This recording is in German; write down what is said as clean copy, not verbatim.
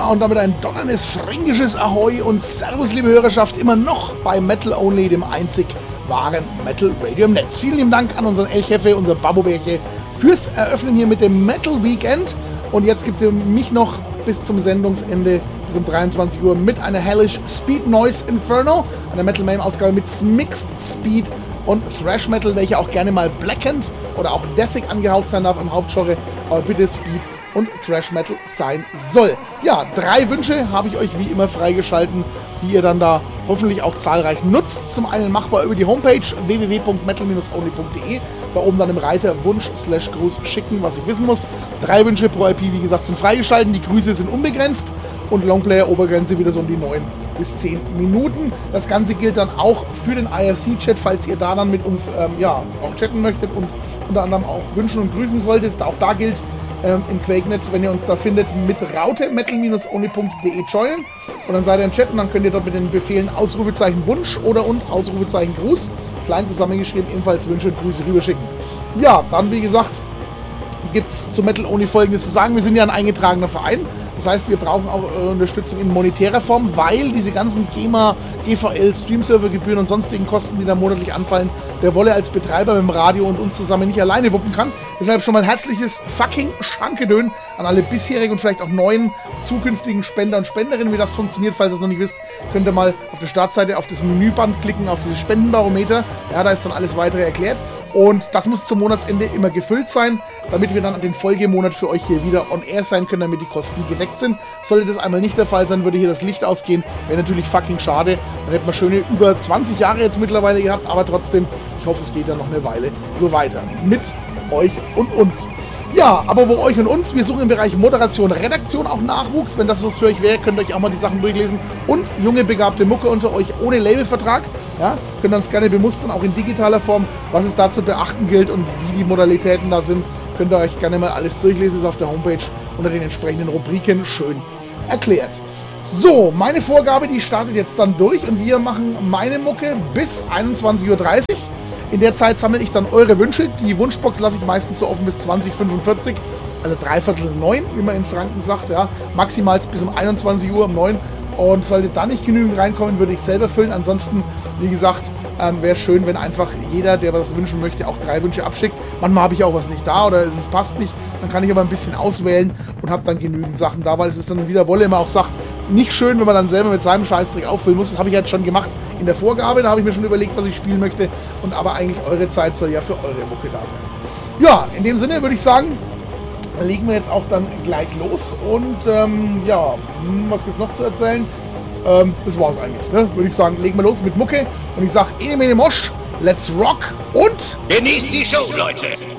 Ja, und damit ein donnerndes fränkisches Ahoi und Servus, liebe Hörerschaft, immer noch bei Metal Only, dem einzig wahren Metal Radio im Netz. Vielen lieben Dank an unseren Elchefe, unser Babobärche, fürs Eröffnen hier mit dem Metal Weekend. Und jetzt gibt ihr mich noch bis zum Sendungsende, bis um 23 Uhr, mit einer Hellish Speed Noise Inferno, einer Metal Mayhem Ausgabe mit Mixed Speed und Thrash Metal, welche auch gerne mal Blackened oder auch Deathig angehaucht sein darf im Hauptgenre, aber bitte Speed und Thrash Metal sein soll. Ja, 3 Wünsche habe ich euch wie immer freigeschalten, die ihr dann da hoffentlich auch zahlreich nutzt. Zum einen machbar über die Homepage www.metal-only.de, da oben dann im Reiter Wunsch/Gruß schicken, was ich wissen muss. 3 Wünsche pro IP, wie gesagt, sind freigeschalten, die Grüße sind unbegrenzt und Longplayer-Obergrenze wieder so um die 9 bis 10 Minuten. Das Ganze gilt dann auch für den IRC-Chat, falls ihr da dann mit uns auch chatten möchtet und unter anderem auch wünschen und grüßen solltet. Auch da gilt im QuakeNet, wenn ihr uns da findet, mit Raute metal-only.de joinen und dann seid ihr im Chat und dann könnt ihr dort mit den Befehlen Ausrufezeichen Wunsch oder und Ausrufezeichen Gruß, klein zusammengeschrieben, ebenfalls Wünsche und Grüße rüberschicken. Ja, dann wie gesagt gibt es zu Metal Only Folgendes zu sagen. Wir sind ja ein eingetragener Verein. Das heißt, wir brauchen auch Unterstützung in monetärer Form, weil diese ganzen GEMA, GVL, Streamservergebühren und sonstigen Kosten, die da monatlich anfallen, der Wolle als Betreiber mit dem Radio und uns zusammen nicht alleine wuppen kann. Deshalb schon mal herzliches fucking Schankedön an alle bisherigen und vielleicht auch neuen zukünftigen Spender und Spenderinnen. Wie das funktioniert, falls ihr es noch nicht wisst, könnt ihr mal auf der Startseite auf das Menüband klicken, auf dieses Spendenbarometer. Ja, da ist dann alles weitere erklärt. Und das muss zum Monatsende immer gefüllt sein, damit wir dann den Folgemonat für euch hier wieder on air sein können, damit die Kosten gedeckt sind. Sollte das einmal nicht der Fall sein, würde hier das Licht ausgehen. Wäre natürlich fucking schade. Dann hätten wir schöne über 20 Jahre jetzt mittlerweile gehabt, aber trotzdem, ich hoffe, es geht dann noch eine Weile so weiter. Mit euch und uns. Ja, aber wo euch und uns, wir suchen im Bereich Moderation, Redaktion auch Nachwuchs. Wenn das was für euch wäre, könnt ihr euch auch mal die Sachen durchlesen. Und junge, begabte Mucke unter euch ohne Labelvertrag. Ja, könnt ihr uns gerne bemustern, auch in digitaler Form, was es da zu beachten gilt und wie die Modalitäten da sind. Könnt ihr euch gerne mal alles durchlesen, ist auf der Homepage unter den entsprechenden Rubriken schön erklärt. So, meine Vorgabe, die startet jetzt dann durch und wir machen meine Mucke bis 21:30 Uhr. In der Zeit sammle ich dann eure Wünsche. Die Wunschbox lasse ich meistens so offen bis 20:45, also 8:45, wie man in Franken sagt. Ja. Maximal bis um 21 Uhr, um 9. Und sollte da nicht genügend reinkommen, würde ich selber füllen. Ansonsten, wie gesagt, wäre es schön, wenn einfach jeder, der was wünschen möchte, auch 3 Wünsche abschickt. Manchmal habe ich auch was nicht da oder es passt nicht. Dann kann ich aber ein bisschen auswählen und habe dann genügend Sachen da, weil es ist dann wieder, Wolle immer auch sagt, nicht schön, wenn man dann selber mit seinem Scheißdreck auffüllen muss. Das habe ich jetzt schon gemacht in der Vorgabe. Da habe ich mir schon überlegt, was ich spielen möchte. Und aber eigentlich eure Zeit soll ja für eure Mucke da sein. Ja, in dem Sinne würde ich sagen, legen wir jetzt auch dann gleich los. Und was gibt's noch zu erzählen? Das war's eigentlich, ne? Würde ich sagen, legen wir los mit Mucke. Und ich sag, Ene Mene Mosch, let's rock und genießt die Show, Leute!